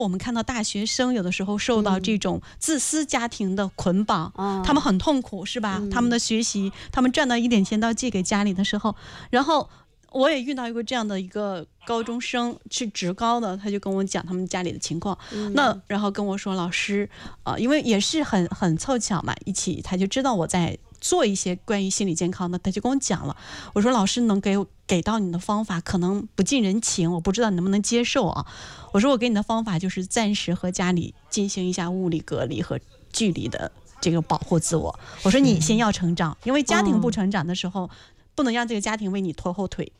我们看到大学生有的时候受到这种自私家庭的捆绑，他们很痛苦，是吧？他们的学习，他们赚到一点钱都要寄给家里的时候，然后我也遇到一个这样的一个高中生，是职高的，他就跟我讲他们家里的情况，那然后跟我说老师，因为也是很凑巧嘛，一起他就知道我在做一些关于心理健康的，他就跟我讲了。我说老师能给到你的方法可能不近人情，我不知道你能不能接受啊。我说我给你的方法就是暂时和家里进行一下物理隔离和距离的这个保护自我。我说你先要成长，因为家庭不成长的时候，不能让这个家庭为你拖后腿。